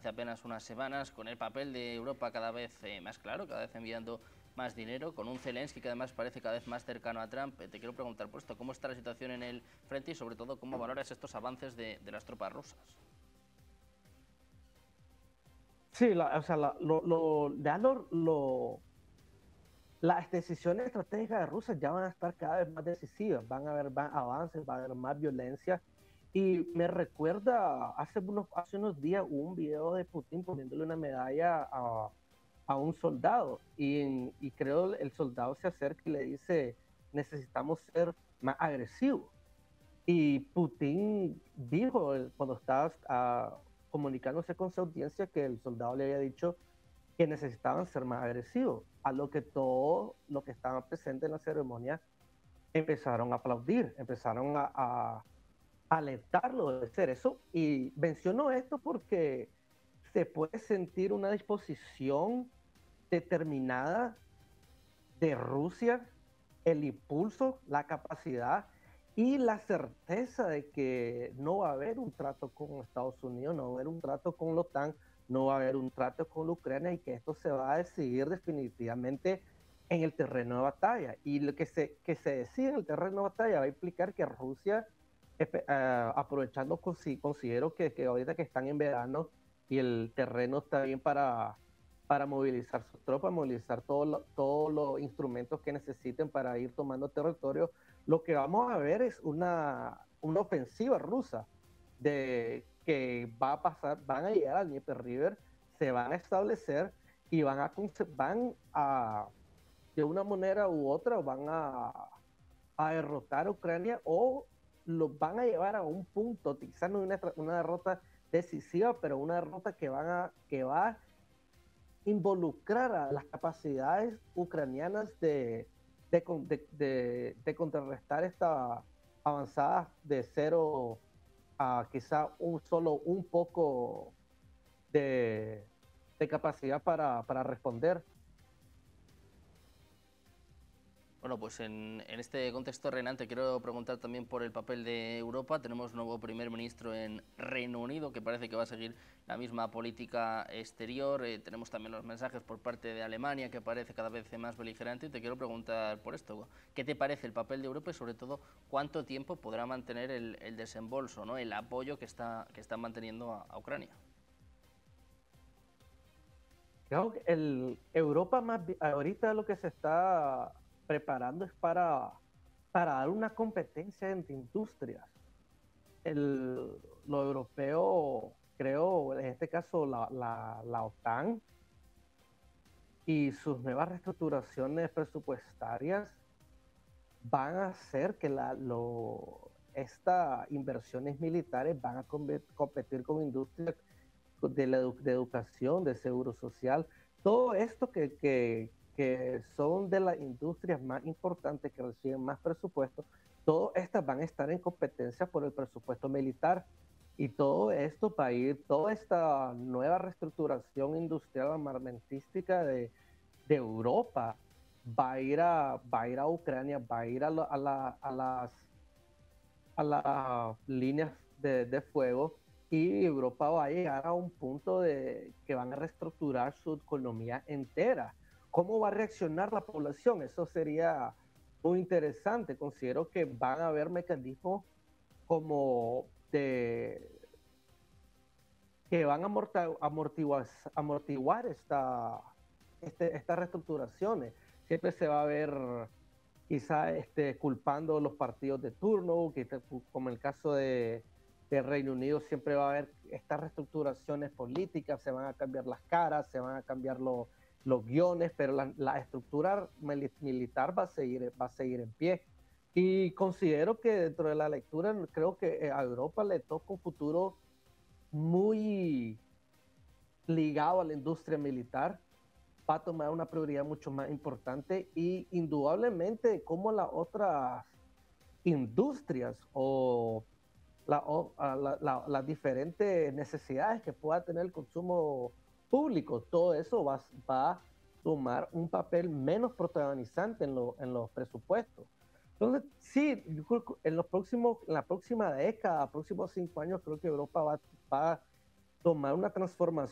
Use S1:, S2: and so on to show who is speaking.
S1: hace apenas unas semanas, con el papel de Europa cada vez más claro, cada vez enviando más dinero, con un Zelensky que además parece cada vez más cercano a Trump. Te quiero preguntar por esto, ¿cómo está la situación en el frente y sobre todo cómo valoras estos avances de las tropas rusas?
S2: Sí, o sea, las decisiones estratégicas de Rusia ya van a estar cada vez más decisivas, van a haber más avances, va a haber más violencia. Y me recuerda, hace unos días hubo un video de Putin poniéndole una medalla a un soldado y creo el soldado se acerca y le dice, necesitamos ser más agresivos. Y Putin dijo cuando estaba comunicándose con su audiencia que el soldado le había dicho que necesitaban ser más agresivos, a lo que todos los que estaban presentes en la ceremonia empezaron a aplaudir, empezaron a alentarlo de hacer eso. Y menciono esto porque se puede sentir una disposición determinada de Rusia, el impulso, la capacidad y la certeza de que no va a haber un trato con Estados Unidos, no va a haber un trato con la OTAN, no va a haber un trato con Ucrania y que esto se va a decidir definitivamente en el terreno de batalla. Y lo que se decide en el terreno de batalla va a implicar que Rusia, aprovechando, considero que ahorita que están en verano y el terreno está bien para movilizar sus tropas, movilizar todos los instrumentos que necesiten para ir tomando territorio. Lo que vamos a ver es una ofensiva rusa que va a pasar, van a llegar al Dnieper River, se van a establecer y van a de una manera u otra, a derrotar a Ucrania o los van a llevar a un punto, quizás no una derrota decisiva, pero una derrota que va a involucrar a las capacidades ucranianas de contrarrestar esta avanzada de cero a quizá solo un poco de, de capacidad para responder.
S1: Bueno, pues en este contexto, Renan, te quiero preguntar también por el papel de Europa. Tenemos nuevo primer ministro en Reino Unido, que parece que va a seguir la misma política exterior. Tenemos también los mensajes por parte de Alemania, que parece cada vez más beligerante. Y te quiero preguntar por esto, ¿qué te parece el papel de Europa y sobre todo cuánto tiempo podrá mantener el desembolso, ¿no? El apoyo que está manteniendo a Ucrania?
S2: Creo que Europa ahorita lo que se está preparando es para dar una competencia entre industrias. Lo europeo, creo, en este caso la OTAN y sus nuevas reestructuraciones presupuestarias van a hacer que estas inversiones militares van a competir con industrias de educación, de seguro social, todo esto que son de las industrias más importantes que reciben más presupuesto, todas estas van a estar en competencia por el presupuesto militar y todo esto va a ir, toda esta nueva reestructuración industrial armamentística de Europa va a ir a Ucrania, va a ir a las líneas de fuego y Europa va a llegar a un punto de que van a reestructurar su economía entera. ¿Cómo va a reaccionar la población? Eso sería muy interesante. Considero que van a haber mecanismos como que van a amortiguar estas reestructuraciones. Siempre se va a ver quizá culpando los partidos de turno, como el caso de Reino Unido, siempre va a haber estas reestructuraciones políticas, se van a cambiar las caras, se van a cambiar los guiones, pero la estructura militar va a seguir en pie. Y considero que dentro de la lectura, creo que a Europa le toca un futuro muy ligado a la industria militar, va a tomar una prioridad mucho más importante y indudablemente como las otras industrias o las diferentes necesidades que pueda tener el consumo público, todo eso va a tomar un papel menos protagonizante en los presupuestos. Entonces, sí, yo creo que en la próxima década, próximos 5 años, creo que Europa va a tomar una transformación